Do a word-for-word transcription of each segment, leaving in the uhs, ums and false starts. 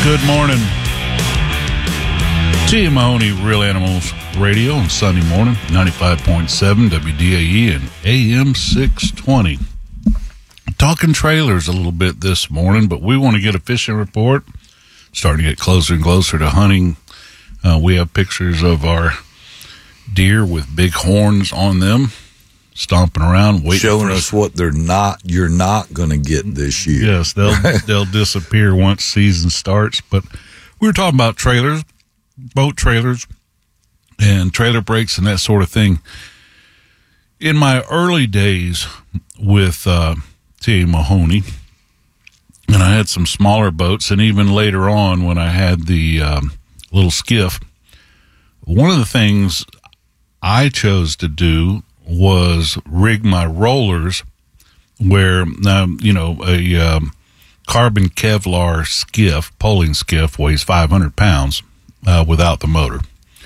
Good morning. T. Mahoney Real Animals Radio on Sunday morning, ninety-five point seven W D A E and A M six twenty. Talking trailers a little bit this morning, but we want to get a fishing report. Starting to get closer and closer to hunting. Uh, we have pictures of our deer with big horns on them, stomping around, waiting showing for us what they're not. You're not going to get this year. Yes, they'll they'll disappear once season starts. But we were talking about trailers, boat trailers, and trailer brakes and that sort of thing. In my early days with uh, T A. Mahoney, and I had some smaller boats, and even later on when I had the um, little skiff, one of the things I chose to do was rig my rollers where, um, you know, a um, carbon Kevlar skiff, poling skiff, weighs five hundred pounds uh, without the motor.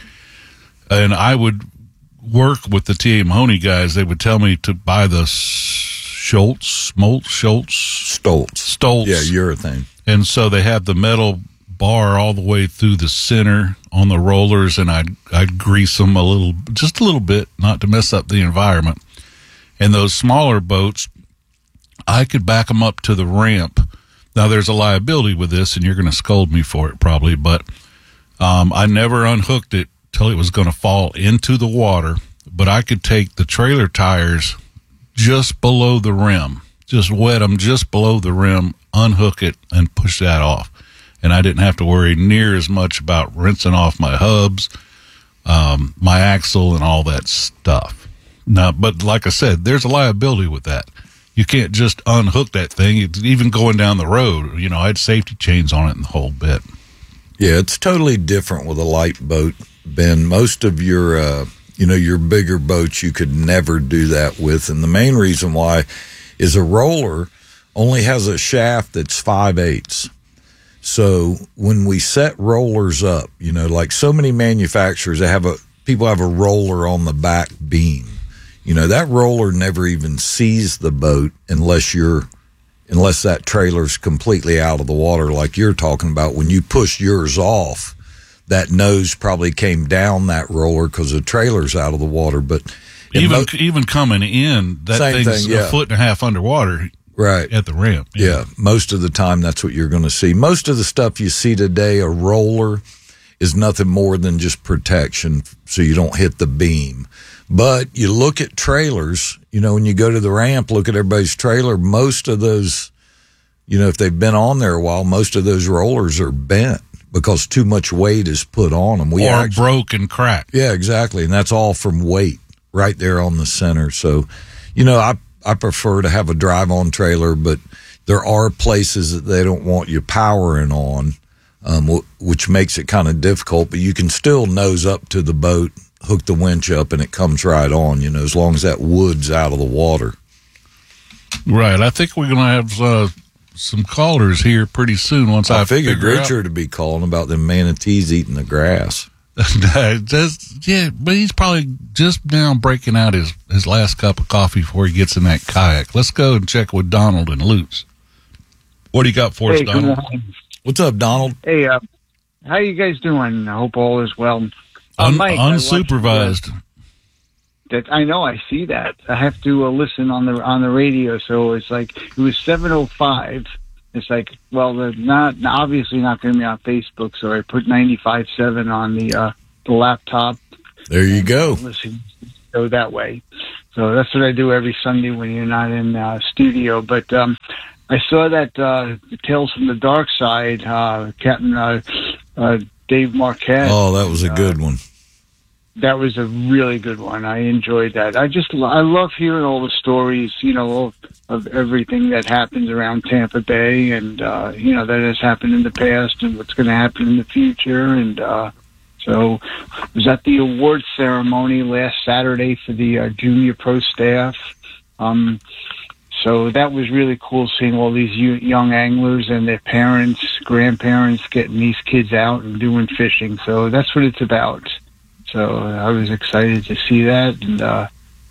And I would work with the T A. Mahoney guys. They would tell me to buy the Schultz, Smoltz, Schultz, Stoltz. Stoltz. Yeah, urethane. And so they have the metal bar all the way through the center on the rollers, and I'd, I'd grease them a little, just a little bit, not to mess up the environment. And those smaller boats, I could back them up to the ramp. Now, there's a liability with this, and you're going to scold me for it probably, but um, I never unhooked it till it was going to fall into the water. But I could take the trailer tires just below the rim, just wet them just below the rim, unhook it, and push that off. And I didn't have to worry near as much about rinsing off my hubs, um, my axle, and all that stuff. Now, but like I said, there's a liability with that. You can't just unhook that thing. It's even going down the road, you know, I had safety chains on it and the whole bit. Yeah, it's totally different with a light boat, Ben. Most of your, uh, you know, your bigger boats, you could never do that with. And the main reason why is a roller only has a shaft that's five-eighths. So when we set rollers up, you know, like so many manufacturers, they have a, people have a roller on the back beam. You know, that roller never even sees the boat unless you're, unless that trailer's completely out of the water, like you're talking about. When you push yours off, that nose probably came down that roller because the trailer's out of the water. But even mo- even coming in, that Same thing's thing, yeah. a foot and a half underwater. Right. At the ramp. Yeah. yeah. Most of the time, that's what you're going to see. Most of the stuff you see today, a roller, is nothing more than just protection so you don't hit the beam. But you look at trailers, you know, when you go to the ramp, look at everybody's trailer, most of those, you know, if they've been on there a while, most of those rollers are bent because too much weight is put on them. We or actually, broke and cracked. Yeah, exactly. And that's all from weight right there on the center. So, you know, I, I prefer to have a drive-on trailer, but there are places that they don't want you powering on, um, w- which makes it kind of difficult. But you can still nose up to the boat, hook the winch up, and it comes right on, you know, as long as that wood's out of the water. Right. I think we're going to have uh, some callers here pretty soon once I, I figured figure Richard would be calling about them manatees eating the grass. Just, yeah, but he's probably just now breaking out his, his last cup of coffee before he gets in that kayak. Let's go and check with Donald and Lutz. What do you got for hey, us, Donald? What's up, Donald? Hey, uh, how you guys doing? I hope all is well. Uh, Un- Mike, unsupervised. I watched, uh, that I know, I see that. I have to uh, listen on the on the radio, so it's like it was seven oh five. It's like, well, they're not obviously not going to be on Facebook, so I put ninety-five point seven on the uh, the laptop. There you go. Listen, go that way. So that's what I do every Sunday when you're not in uh, studio. But um, I saw that uh, Tales from the Dark Side, uh, Captain uh, uh, Dave Marquette. Oh, that was a good uh, one. That was a really good one. I enjoyed that. I just, I love hearing all the stories, you know, of, of everything that happens around Tampa Bay and, uh, you know, that has happened in the past and what's going to happen in the future. And, uh, so I was at the award ceremony last Saturday for the uh, junior pro staff. Um, so that was really cool seeing all these young anglers and their parents, grandparents getting these kids out and doing fishing. So that's what it's about. So I was excited to see that, and uh,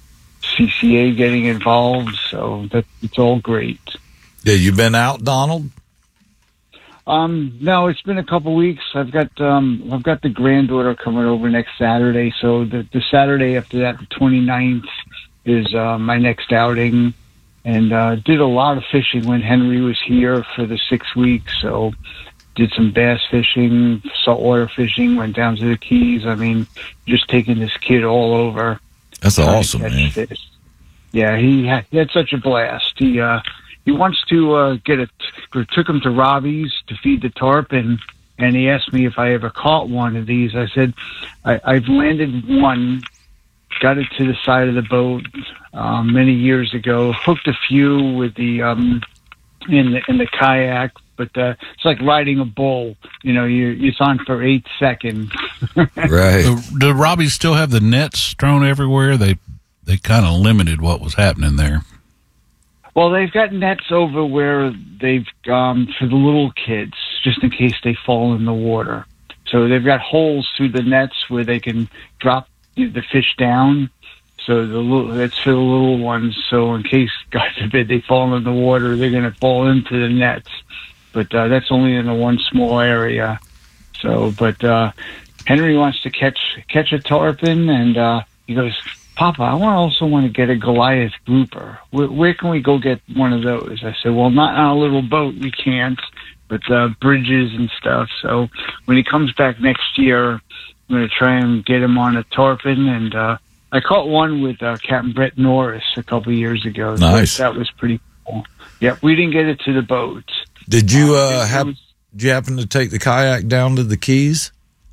C C A getting involved. So that it's all great. Yeah, you been out, Donald? Um, no, it's been a couple weeks. I've got um, I've got the granddaughter coming over next Saturday. So the, the Saturday after that, the twenty-ninth, is uh, my next outing. And uh, did a lot of fishing when Henry was here for the six weeks. So did some bass fishing, saltwater fishing, went down to the Keys. I mean, just taking this kid all over. That's awesome, man. Fish. Yeah, he had, he had such a blast. He uh, he wants to uh, get it. Took him to Robbie's to feed the tarpon, and he asked me if I ever caught one of these. I said, I, I've landed one, got it to the side of the boat um, many years ago. Hooked a few with the um, in the in the kayak, but uh, it's like riding a bull. You know, you it's on for eight seconds. Right. Do, do Robbie still have the nets strewn everywhere? They they kind of limited what was happening there. Well, they've got nets over where they've um, for the little kids, just in case they fall in the water. So they've got holes through the nets where they can drop the fish down. So the little, that's for the little ones. So in case, God forbid, they fall in the water, they're going to fall into the nets. But uh, that's only in the one small area. So, but uh, Henry wants to catch catch a tarpon, and uh, he goes, Papa, I want also want to get a Goliath grouper. Where, where can we go get one of those? I said, well, not on a little boat, we can't, but uh, bridges and stuff. So when he comes back next year, I'm going to try and get him on a tarpon. And uh, I caught one with uh, Captain Brett Norris a couple of years ago. Nice. So that was pretty cool. Yep, we didn't get it to the boat. Did you uh, it have? was- Did you happen to take the kayak down to the Keys?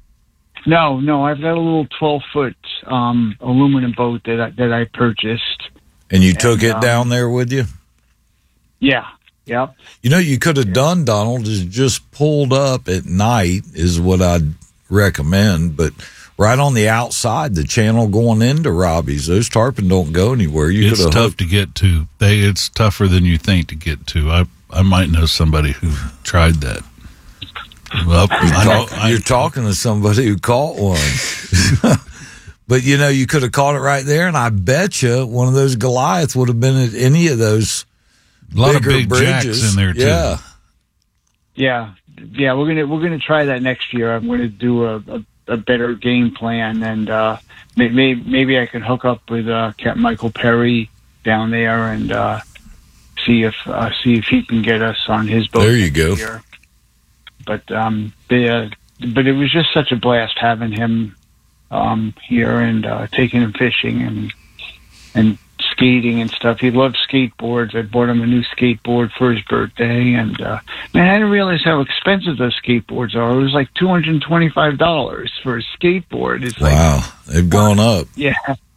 No, no, I've got a little twelve-foot um, aluminum boat that I, that I purchased. And you took it um, down there with you? Yeah, yep. You know, you could have done, Donald, is just pulled up at night is what I'd recommend, but right on the outside, the channel going into Robbie's, those tarpon don't go anywhere. You It's could have tough hooked- to get to. They it's tougher than you think to get to. I I might know somebody who tried that. Well, You're, I know, talk- I- you're talking to somebody who caught one. But, you know, you could have caught it right there, and I bet you one of those Goliaths would have been at any of those a lot bigger of big bridges jacks in there too. Yeah. Yeah, yeah, we're gonna we're gonna try that next year. I'm gonna do a, a, a better game plan, and uh, maybe maybe I can hook up with uh, Captain Michael Perry down there and uh, see if uh, see if he can get us on his boat. There you next go. year. But um, the uh, but it was just such a blast having him um, here and uh, taking him fishing and and skating and stuff. He loves skateboards. I bought him a new skateboard for his birthday, and uh, man, I didn't realize how expensive those skateboards are. It was like two hundred and twenty-five dollars for a skateboard. It's like, Wow. They've gone up. yeah,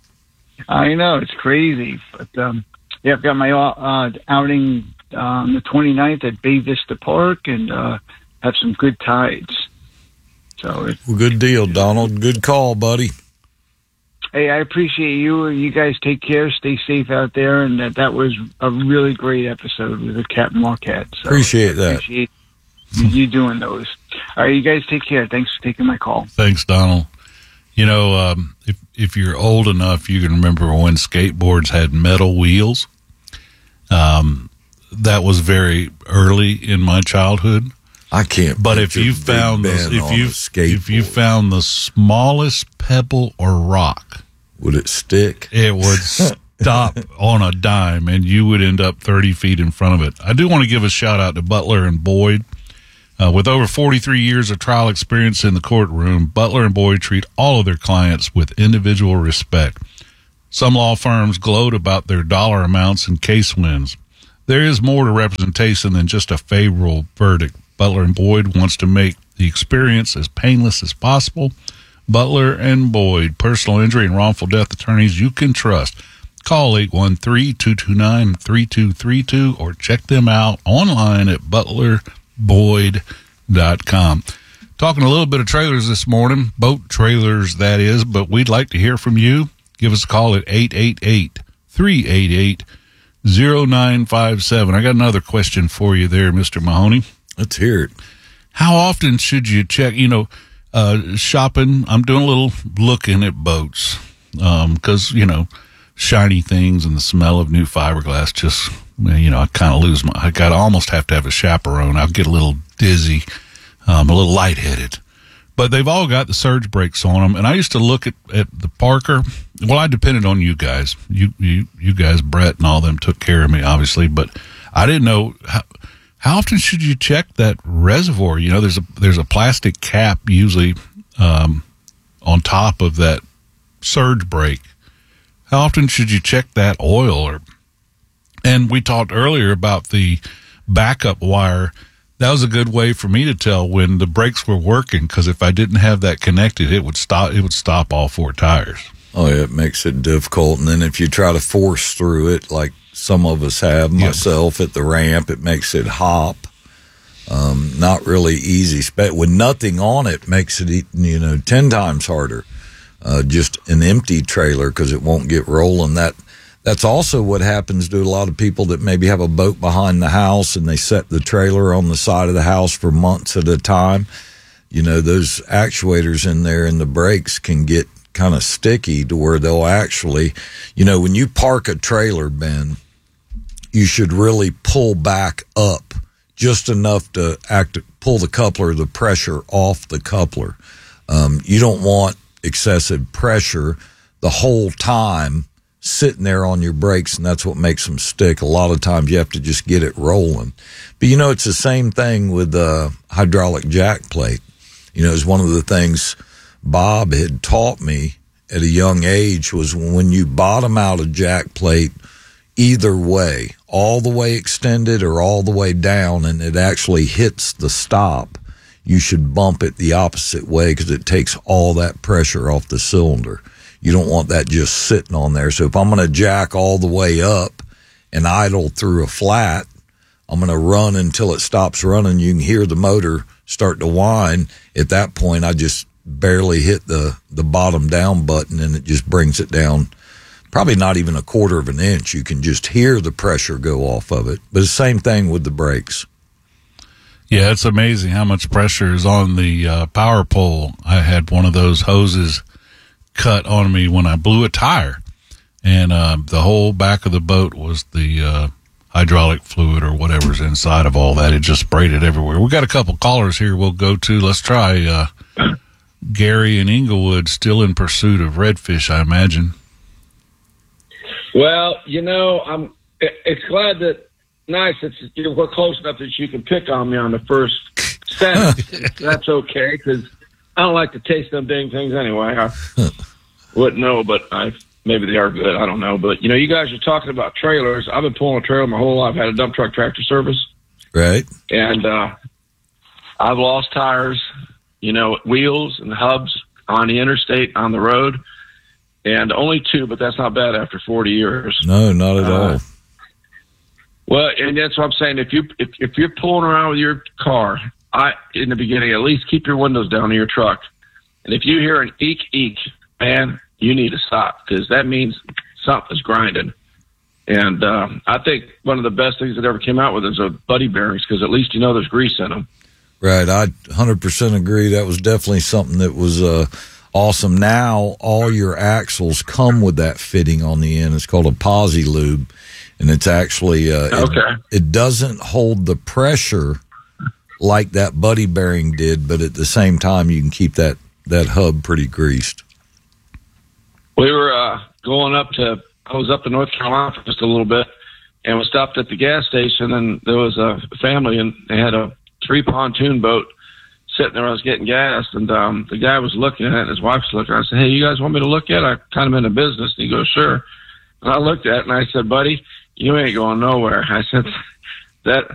I know, it's crazy. But um, yeah, I've got my uh, outing uh, on the twenty-ninth at Bay Vista Park, and uh, have some good tides. So it's, Well, good deal, Donald. Good call, buddy. hey, I appreciate you. You guys take care. Stay safe out there. And that, that was a really great episode with Captain Marquette. So Appreciate that. Appreciate you, you doing those. All right, you guys take care. Thanks for taking my call. Thanks, Donald. You know, um, if if you're old enough, you can remember when skateboards had metal wheels. Um, that was very early in my childhood. I can't. But if picture you Big found the, Ben if on you a skateboard. if you found the smallest pebble or rock, would it stick? it would stop on a dime, and you would end up thirty feet in front of it. I do want to give a shout out to Butler and Boyd. Uh, with over forty-three years of trial experience in the courtroom, Butler and Boyd treat all of their clients with individual respect. Some law firms gloat about their dollar amounts and case wins. There is more to representation than just a favorable verdict. Butler and Boyd wants to make the experience as painless as possible. Butler and Boyd, personal injury and wrongful death attorneys you can trust. Call eight one three, two two nine, three two three two or check them out online at butler boyd dot com. Talking a little bit of trailers this morning, boat trailers that is, but we'd like to hear from you. Give us a call at eight eight eight, three eight eight, zero nine five seven. I got another question for you there, Mister Mahoney. Let's hear it. How often should you check, you know, uh, shopping? I'm doing a little looking at boats because, um, you know, shiny things and the smell of new fiberglass just, you know, I kind of lose my, I got to almost have to have a chaperone. I'll get a little dizzy, um, a little lightheaded. But they've all got the surge brakes on them. And I used to look at, at the Parker. Well, I depended on you guys. You, you, you guys, Brett and all them took care of me, obviously. But I didn't know how, how often should you check that reservoir? You know, there's a, there's a plastic cap usually, um, on top of that surge brake. How often should you check that oil? Or, and we talked earlier about the backup wire. That was a good way for me to tell when the brakes were working, because if I didn't have that connected, it would stop. It would stop all four tires. Oh, yeah, it makes it difficult. And then if you try to force through it, like some of us have, Yep. myself at the ramp, it makes it hop. Um, not really easy. With nothing on it, makes it, you know, ten times harder. Uh, just an empty trailer, because it won't get rolling. That That's also what happens to a lot of people that maybe have a boat behind the house and they set the trailer on the side of the house for months at a time. You know, those actuators in there and the brakes can get kind of sticky to where they'll actually, you know, when you park a trailer, Ben, you should really pull back up just enough to act, pull the coupler, the pressure off the coupler. Um, you don't want excessive pressure the whole time sitting there on your brakes, and that's what makes them stick. A lot of times you have to just get it rolling. But, you know, it's the same thing with the hydraulic jack plate. You know, it's one of the things Bob had taught me at a young age was when you bottom out a jack plate, either way, all the way extended or all the way down, and it actually hits the stop, you should bump it the opposite way, because it takes all that pressure off the cylinder. You don't want that just sitting on there. So if I'm going to jack all the way up and idle through a flat, I'm going to run until it stops running. You can hear the motor start to whine. At that point, I just barely hit the, the bottom down button, and it just brings it down probably not even a quarter of an inch. You can just hear the pressure go off of it. But the same thing with the brakes. Yeah, it's amazing how much pressure is on the uh, power pole. I had one of those hoses cut on me when I blew a tire, and uh, the whole back of the boat was the uh, hydraulic fluid or whatever's inside of all that. It just sprayed it everywhere. We got a couple callers here we'll go to. Let's try uh, Gary in Inglewood, still in pursuit of redfish, I imagine. Well, you know, I'm. It's glad that nice that you're we're close enough that you can pick on me on the first sentence. That's okay, because I don't like to taste them dang things anyway. I wouldn't know, but I maybe they are good. I don't know. But, you know, you guys are talking about trailers. I've been pulling a trailer my whole life. I've had a dump truck tractor service. Right. And uh, I've lost tires, you know, wheels and hubs on the interstate, on the road. And only two, but that's not bad after forty years. No, not at uh, all. Well, and that's what I'm saying. If you if, if you're pulling around with your car, I in the beginning at least keep your windows down in your truck. And if you hear an eek eek, man, you need to stop, because that means something's grinding. And uh, I think one of the best things that ever came out with is a buddy bearings, because at least you know there's grease in them. Right, I one hundred percent agree. That was definitely something that was uh, awesome. Now all your axles come with that fitting on the end. It's called a posi lube, and it's actually uh, okay. It, it doesn't hold the pressure like that buddy bearing did, but at the same time you can keep that that hub pretty greased. We were uh, going up to. I was up in North Carolina for just a little bit, and we stopped at the gas station, and there was a family, and they had a three pontoon boat sitting there. I was getting gas, and um, the guy was looking at it, and his wife was looking at it. I said, "Hey, you guys want me to look at it? I'm kind of in the business." And he goes, "Sure." And I looked at it, and I said, "Buddy, you ain't going nowhere." I said, "That